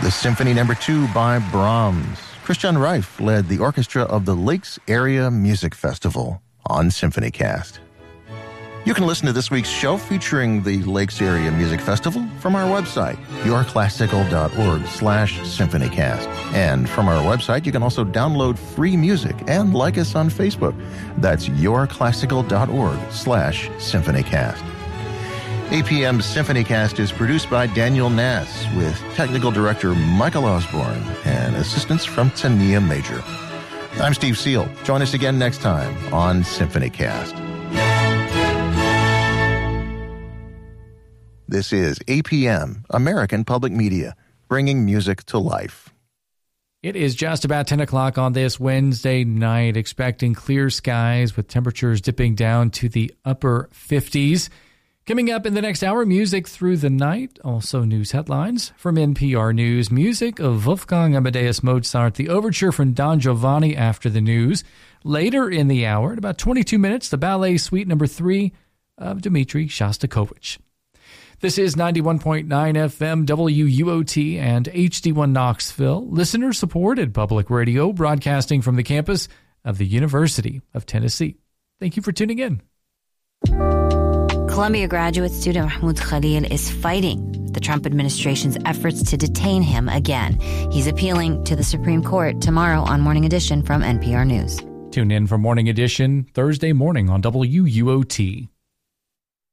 The Symphony No. 2 by Brahms. Christian Reif led the orchestra of the Lakes Area Music Festival on SymphonyCast. You can listen to this week's show featuring the Lakes Area Music Festival from our website, yourclassical.org/symphonycast. And from our website, you can also download free music and like us on Facebook. That's yourclassical.org/symphonycast. APM's SymphonyCast is produced by Daniel Nass with technical director Michael Osborne and assistance from Tania Major. I'm Steve Seal. Join us again next time on SymphonyCast. This is APM, American Public Media, bringing music to life. It is just about 10 o'clock on this Wednesday night, expecting clear skies with temperatures dipping down to the upper 50s. Coming up in the next hour, music through the night, also news headlines from NPR News, music of Wolfgang Amadeus Mozart, the overture from Don Giovanni after the news. Later in the hour, at about 22 minutes, the ballet suite number 3 of Dmitri Shostakovich. This is 91.9 FM WUOT and HD1 Knoxville, listener-supported public radio broadcasting from the campus of the University of Tennessee. Thank you for tuning in. Columbia graduate student Mahmoud Khalil is fighting the Trump administration's efforts to detain him again. He's appealing to the Supreme Court tomorrow on Morning Edition from NPR News. Tune in for Morning Edition Thursday morning on WUOT.